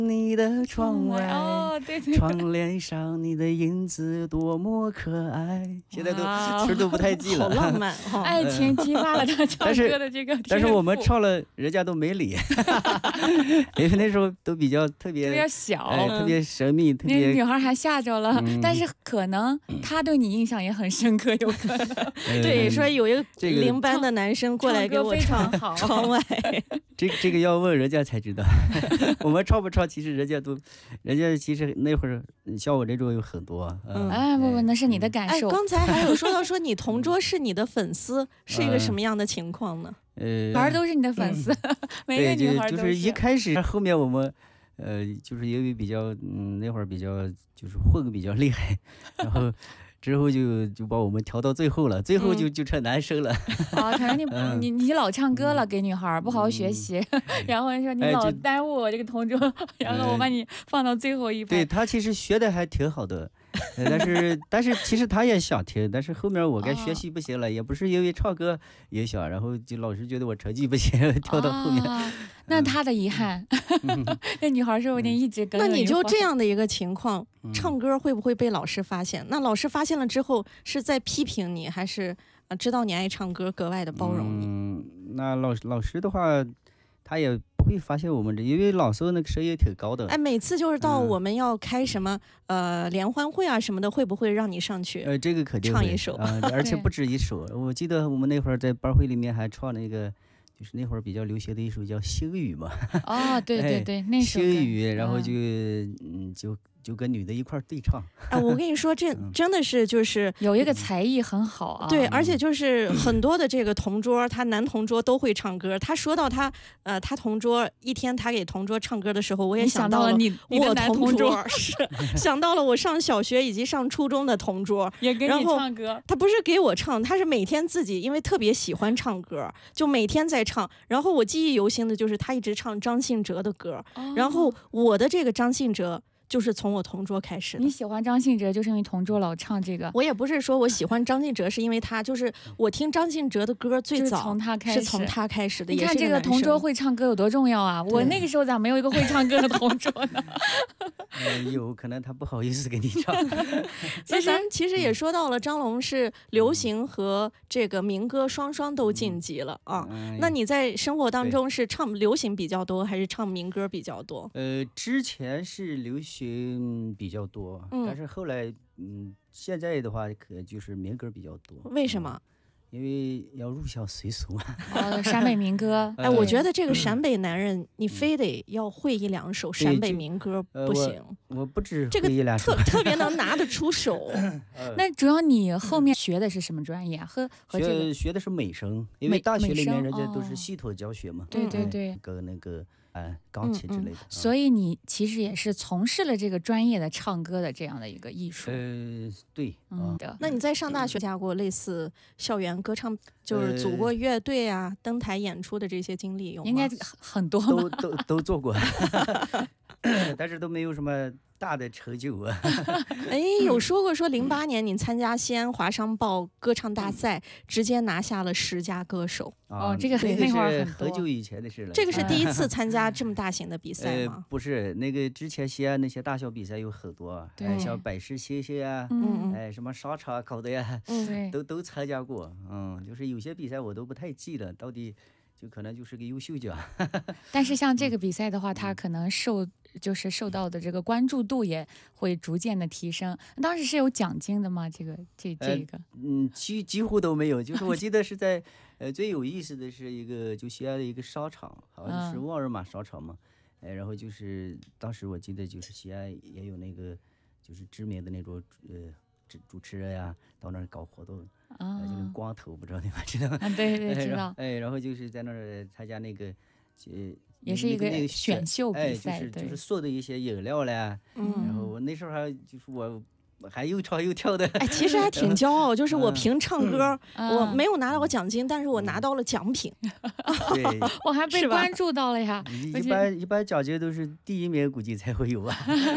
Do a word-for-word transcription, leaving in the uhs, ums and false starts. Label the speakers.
Speaker 1: 你的窗外，
Speaker 2: 哦，对对，
Speaker 1: 窗帘上你的影子多么可爱。现在都词都不太记了，
Speaker 3: 好浪漫哈！
Speaker 2: 爱情激发了他唱歌的这个天赋。
Speaker 1: 但是我们唱了，人家都没理，因为那时候都比较特别
Speaker 2: 特别小，
Speaker 1: 哎，特别神秘，特别
Speaker 2: 那女孩还吓着了。
Speaker 1: 嗯
Speaker 2: 但是可能他对你印象也很深刻，有可能。
Speaker 3: 对，说有一个
Speaker 1: 这个
Speaker 3: 零班的男生过来给我唱
Speaker 2: 唱歌非常好
Speaker 3: 窗外，
Speaker 1: 这个这个要问人家才知道，我们唱不唱，其实人家都，人家其实那会儿像我这种有很多。
Speaker 3: 嗯
Speaker 2: 哎，不不，那是你的感
Speaker 3: 哎，
Speaker 2: 受。
Speaker 3: 刚才还有说到说你同桌是你的粉丝，是一个什么样的情况呢？
Speaker 1: 呃，
Speaker 2: 女孩都是你的粉丝，每个
Speaker 1: 对，
Speaker 2: 女孩都
Speaker 1: 就就是一开始，后面我们。呃，就是因为比较，嗯，那会儿比较就是混的比较厉害，然后之后就就把我们调到最后了，最后就就成男生了。
Speaker 2: 啊，可能你
Speaker 1: 嗯
Speaker 2: 你你老唱歌了，给女孩不好好学习，然后说你老
Speaker 1: 哎就
Speaker 2: 耽误我这个同桌，然后我把你放到最后一排。
Speaker 1: 对，他其实学的还挺好的，呃但是但是其实他也想听，但是后面我该学习不行了，也不是因为唱歌也想，然后就老师觉得我成绩不行，跳到后面。
Speaker 2: 啊那他的遗憾，那女孩说不定一直耿
Speaker 3: 那
Speaker 2: 耿于怀。
Speaker 3: 你就这样的一个情况，
Speaker 1: 嗯
Speaker 3: 唱歌会不会被老师发现？那老师发现了之后，是在批评你，还是呃知道你爱唱歌，格外的包容你？
Speaker 1: 嗯，那老老师的话，他也不会发现我们这，因为老师那个声音挺高的。
Speaker 3: 哎，每次就是到
Speaker 1: 嗯
Speaker 3: 我们要开什么、呃联欢会啊什么的，会不会让你上去？
Speaker 1: 呃，这个肯定会
Speaker 3: 唱一首
Speaker 1: 啊、而且
Speaker 2: 对
Speaker 1: 不止一首。我记得我们那会儿在班会里面还唱那个，就是那会儿比较流行的一首叫《星雨》嘛，
Speaker 2: 哦，对对对，那首歌
Speaker 1: 星雨，然后
Speaker 2: 嗯
Speaker 1: 就嗯就就跟女的一块儿对唱。
Speaker 3: 哎，我跟你说，这
Speaker 1: 嗯
Speaker 3: 真的是就是。
Speaker 2: 有一个才艺很好啊。
Speaker 3: 对，而且就是很多的这个同桌，他男同桌都会唱歌。他说到他，呃，他同桌一天他给同桌唱歌的时候，我也
Speaker 2: 你想
Speaker 3: 到
Speaker 2: 到了你你的
Speaker 3: 我
Speaker 2: 男同
Speaker 3: 桌
Speaker 2: 桌
Speaker 3: 是想到了我上小学以及上初中的同桌，
Speaker 2: 也给你
Speaker 3: 然后
Speaker 2: 唱歌。
Speaker 3: 他不是给我唱，他是每天自己，因为特别喜欢唱歌，就每天在唱。然后我记忆犹新的就是他一直唱张信哲的歌，
Speaker 2: 哦
Speaker 3: 然后我的这个张信哲就是从我同桌开始的
Speaker 2: 你。喜欢张信哲，就是因为同桌老唱这个，
Speaker 3: 我也不是说我喜欢张信哲是因为他，就是我听张信哲的歌最
Speaker 2: 就是
Speaker 3: 早
Speaker 2: 从他开始
Speaker 3: 是从他开始的。
Speaker 2: 你看这个
Speaker 3: 也是男生
Speaker 2: 同桌会唱歌有多重要啊！我那个时候咋没有一个会唱歌的同桌呢？
Speaker 1: 呃，有可能他不好意思给你唱。
Speaker 3: 那咱其实也说到了，张龙是流行和这个民歌双双都晋级了啊。
Speaker 1: 嗯
Speaker 3: 那你在生活当中是唱流行比较多，还是唱民歌比较多？
Speaker 1: 呃，之前是流行比较多，
Speaker 3: 嗯
Speaker 1: 但是后来，嗯，现在的话可就是民歌比较多。
Speaker 3: 为什么？
Speaker 1: 因为要入乡随俗嘛。
Speaker 2: 哦，陕北民歌。
Speaker 3: 哎，我觉得这个陕北男人，你非得要会一两首陕北民歌
Speaker 1: 呃
Speaker 3: 不行，
Speaker 1: 我不止
Speaker 3: 这个
Speaker 1: 会一两首
Speaker 3: 特，特别能拿得出手。
Speaker 2: 那主要你后面学的是什么专业啊？和和这个
Speaker 1: 学学的是美声，因
Speaker 2: 美
Speaker 1: 为大学里
Speaker 2: 美声
Speaker 1: 面人家都
Speaker 2: 哦
Speaker 1: 是系统教学嘛。
Speaker 2: 对对
Speaker 1: 哎
Speaker 2: 对
Speaker 1: 跟那个哎钢琴之类的。啊
Speaker 2: 所以你其实也是从事了这个专业的唱歌的这样的一个艺术。
Speaker 1: 呃，对啊，
Speaker 2: 嗯的。
Speaker 3: 那你在上大学参加过类似校园歌唱，就是组过乐队啊、登台演出的这些经历有吗？
Speaker 2: 应该很很多
Speaker 1: 都
Speaker 2: 吧？
Speaker 1: 都都做过，但是都没有什么大的成就啊。
Speaker 3: 哎，有说过说零八年你参加西安华商报歌唱大赛，直接拿下了十佳歌手，
Speaker 1: 啊
Speaker 2: 哦这个
Speaker 1: 那
Speaker 2: 那会儿
Speaker 1: 是
Speaker 2: 很多
Speaker 1: 很久以前的事了。
Speaker 3: 这个是第一次参加这么大型的比赛
Speaker 1: 呃
Speaker 3: 吗？，
Speaker 1: 不是，那个之前西安那些大小比赛有很多，
Speaker 2: 对
Speaker 1: 哎，像百事星星啊，
Speaker 3: 嗯嗯
Speaker 1: 哎，什么沙场考的呀，
Speaker 3: 嗯，
Speaker 2: 对，
Speaker 1: 都都参加过。嗯，就是有些比赛我都不太记了，到底就可能就是个优秀奖。
Speaker 2: 但是像这个比赛的话，它可能受就是受到的这个关注度也会逐渐的提升。当时是有奖金的吗？这个这这个
Speaker 1: 嗯，几几乎都没有，就是我记得是在，呃，最有意思的是一个就西安的一个商场，好像是
Speaker 2: 嗯
Speaker 1: 沃尔玛商场嘛，哎，然后就是当时我记得就是西安也有那个就是知名的那种呃主主持人呀、到那儿搞活动，
Speaker 2: 啊
Speaker 1: 呃，就那个光头，不知道你们知道吗？
Speaker 2: 啊，对对
Speaker 1: 哎
Speaker 2: 知道，
Speaker 1: 然后哎，然后就是在那儿参加那个，呃，
Speaker 2: 也是一个
Speaker 1: 那那个
Speaker 2: 选秀
Speaker 1: 哎，
Speaker 2: 比赛，
Speaker 1: 就是
Speaker 2: 对
Speaker 1: 就是送的一些饮料嘞，
Speaker 3: 嗯
Speaker 1: 然后我那时候还就是我我还又唱又跳的，
Speaker 3: 哎，其实还挺骄傲，就是我凭唱歌，
Speaker 2: 嗯
Speaker 3: 我没有拿到过奖金，但是我拿到了奖品。
Speaker 1: 对。
Speaker 2: 我还被
Speaker 3: 是吧
Speaker 1: 嗯
Speaker 2: 关注到了呀。
Speaker 1: 一
Speaker 2: 我觉得
Speaker 1: 一般一般奖金都是第一名，估计才会有吧。